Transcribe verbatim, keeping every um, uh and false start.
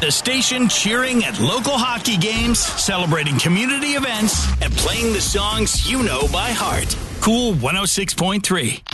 The station cheering at local hockey games, celebrating community events, and playing the songs you know by heart. Cool one oh six point three.